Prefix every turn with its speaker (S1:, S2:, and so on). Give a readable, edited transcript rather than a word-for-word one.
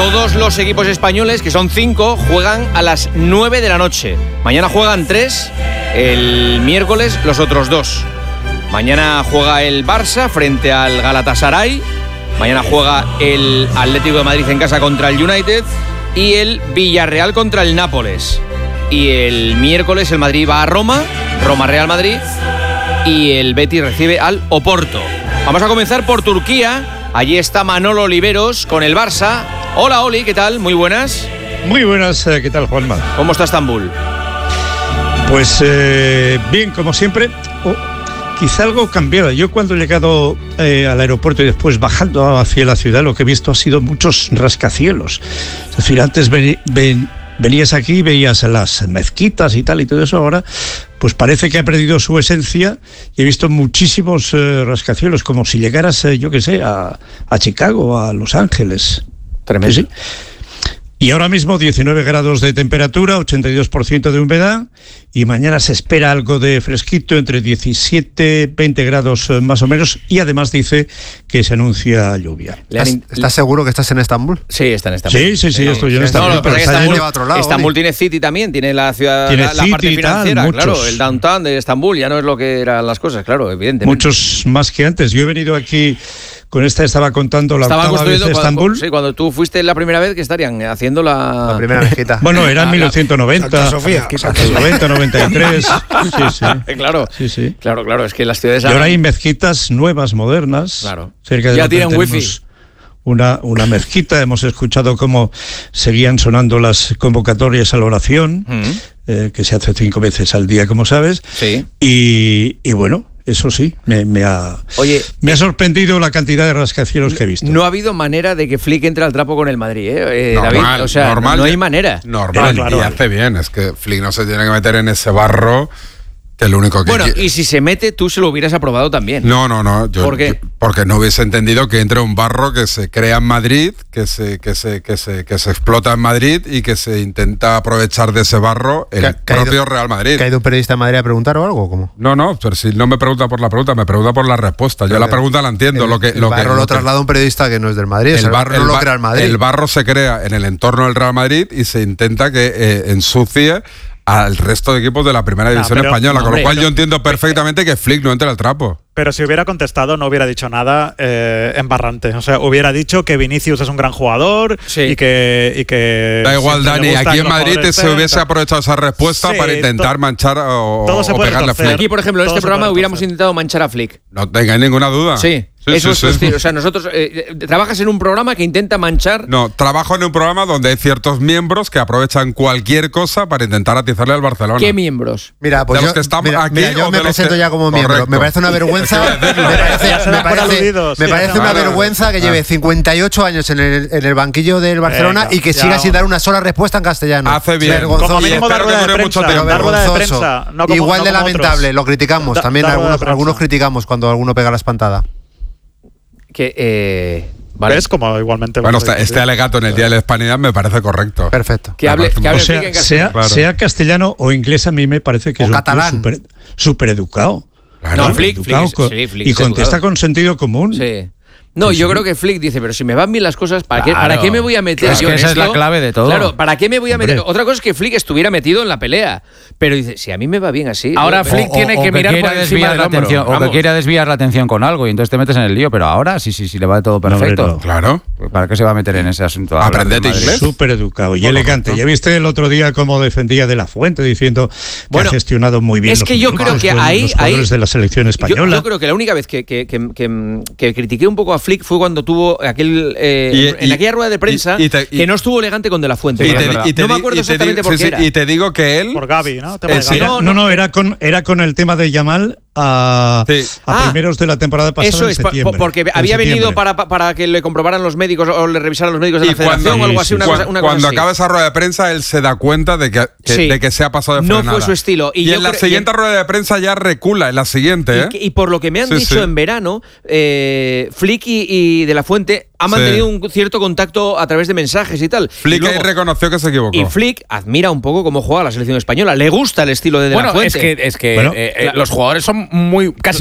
S1: todos los equipos españoles, que son 5, juegan a las 9 de la noche. Mañana juegan 3, el miércoles los otros 2. Mañana juega el Barça frente al Galatasaray. Mañana juega el Atlético de Madrid en casa contra el United y el Villarreal contra el Nápoles. Y el miércoles el Madrid va a Roma, Roma-Real Madrid, y el Betis recibe al Oporto. Vamos a comenzar por Turquía. Allí está Manolo Oliveros con el Barça. Hola, Oli, ¿qué tal? Muy buenas.
S2: Muy buenas, ¿qué tal, Juanma?
S1: ¿Cómo está Estambul?
S2: Pues bien, como siempre. Quizá algo cambiado. Yo cuando he llegado al aeropuerto y después bajando hacia la ciudad, lo que he visto ha sido muchos rascacielos. Es decir, antes venías aquí y veías las mezquitas y tal y todo eso. Ahora pues parece que ha perdido su esencia y he visto muchísimos rascacielos, como si llegaras, yo qué sé, a Chicago, a Los Ángeles.
S1: Tremendo.
S2: ¿Sí? Y ahora mismo 19 grados de temperatura, 82% de humedad, y mañana se espera algo de fresquito, entre 17, 20 grados más o menos, y además dice que se anuncia lluvia.
S3: ¿Estás seguro que estás en Estambul?
S1: Sí, está en Estambul.
S2: Sí, estoy en Estambul.
S1: No, pero Estambul tiene City también, tiene la ciudad,
S2: tiene
S1: la parte financiera,
S2: tal,
S1: claro, el downtown de Estambul, ya no es lo que eran las cosas, claro, evidentemente.
S2: Muchos más que antes. Yo he venido aquí... Con esta estaba contando la octava vez de Estambul.
S1: Sí, cuando tú fuiste la primera vez, que estarían haciendo la
S3: primera mezquita.
S2: Bueno, era en 1990.
S3: Sofía.
S2: 90, 93. Sí.
S1: Claro.
S2: Sí.
S1: Claro, es que las ciudades...
S2: Y ahora hay mezquitas nuevas, modernas.
S1: Claro.
S2: Cerca de
S1: ya tienen wifi.
S2: Una mezquita, hemos escuchado cómo seguían sonando las convocatorias a la oración, que se hace 5 veces al día, como sabes.
S1: Sí.
S2: Y bueno... Eso sí, me ha sorprendido la cantidad de rascacielos que he visto.
S1: No ha habido manera de que Flick entre al trapo con el Madrid,
S4: normal,
S1: David. O sea,
S4: normal,
S1: no hay manera.
S4: Normal, claro, y hace bien. Es que Flick no se tiene que meter en ese barro, que es lo único que...
S1: Bueno, y si se mete, tú se lo hubieras aprobado también.
S4: No.
S1: ¿Por qué?
S4: Porque no hubiese entendido que entre un barro que se crea en Madrid, que se explota en Madrid y que se intenta aprovechar de ese barro el propio Real Madrid.
S3: ¿Que ha ido un periodista en Madrid a preguntar o algo? ¿Cómo?
S4: No, pero si no me pregunta por la pregunta, me pregunta por la respuesta. Yo la pregunta la entiendo.
S3: El barro lo traslada un periodista que no es del Madrid. El barro no lo crea el Madrid.
S4: El barro se crea en el entorno del Real Madrid y se intenta que ensucie al resto de equipos de la primera división española, con lo cual yo entiendo perfectamente que Flick no entre al trapo.
S5: Pero si hubiera contestado, no hubiera dicho nada embarrante. O sea, hubiera dicho que Vinicius es un gran jugador y que
S4: da igual, Dani, aquí en Madrid se hubiese aprovechado esa respuesta para intentar manchar o pegarle a Flick.
S1: Aquí, por ejemplo, en este programa hubiéramos intentado manchar a Flick.
S4: No tengáis ninguna duda.
S1: Sí. Eso es tu estilo. O sea, nosotros trabajas en un programa que intenta manchar...
S4: No, trabajo en un programa donde hay ciertos miembros que aprovechan cualquier cosa para intentar atizarle al Barcelona.
S1: ¿Qué miembros?
S3: Mira, pues yo me presento ya como miembro.
S4: Correcto.
S3: Me parece una vergüenza. Me parece una vergüenza que lleve 58 años en el banquillo del Barcelona y que siga sin dar una sola respuesta en castellano.
S4: Hace bien.
S3: Vergonzoso.
S5: Como mínimo dar rueda de prensa.
S3: Igual de lamentable. Lo criticamos. También algunos criticamos cuando alguno pega la espantada.
S5: ¿Vale? Es como igualmente...
S4: Bueno, este alegato en el Día de la Hispanidad me parece correcto.
S3: Perfecto.
S1: Que hable
S2: sea castellano o inglés, a mí me parece que es
S3: catalán.
S2: súper educado.
S1: No, Flick
S2: y contesta con sentido común.
S1: Sí. No, yo creo que Flick dice, pero si me van bien las cosas, ¿para qué me voy a meter yo en
S6: esa
S1: esto?
S6: Es la clave de todo.
S1: Claro, ¿para qué me voy a meter? Otra cosa es que Flick estuviera metido en la pelea, pero dice, si a mí me va bien así...
S6: Ahora Flick tiene que mirar por encima del hombro. O que quiera desviar la atención con algo y entonces te metes en el lío, pero ahora sí, le va todo perfecto.
S2: No,
S4: claro.
S6: ¿Para qué se va a meter en ese asunto?
S4: Aprendete inglés.
S2: Súper educado y elegante. Ya viste el otro día cómo defendía de la Fuente, diciendo que ha gestionado muy bien
S1: es que yo creo que
S2: los jugadores de la selección española.
S1: Yo creo que la única vez que critiqué un poco a Flick fue cuando tuvo en aquella rueda de prensa que no estuvo elegante con De La Fuente. No me acuerdo exactamente por qué era.
S4: Y te digo que él...
S5: Por Gavi, ¿no?
S2: Era con el tema de Yamal a primeros de la temporada pasada.
S1: Eso es, porque había venido para que le comprobaran los médicos o le revisaran los médicos de la federación o algo así.
S4: Cuando acaba esa rueda de prensa, él se da cuenta de que se ha pasado de frenada.
S1: No fue su estilo.
S4: Y en la siguiente rueda de prensa ya recula, en la siguiente.
S1: Y por lo que me han dicho en verano, Flick y De La Fuente han mantenido un cierto contacto a través de mensajes y tal.
S4: Flick ahí reconoció que se equivocó.
S1: Y Flick admira un poco cómo juega la selección española. Le gusta el estilo de La Fuente.
S6: Es que los jugadores son casi